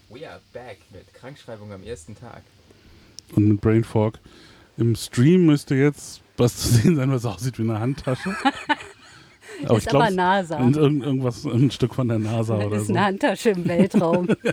We are back mit Krankschreibung am ersten Tag. Und mit Brain Fog. Im Stream müsste jetzt was zu sehen sein, was aussieht wie eine Handtasche. Aber ist aber NASA. Irgendwas, ein Stück von der NASA oder so. Das ist eine Handtasche im Weltraum. Ja,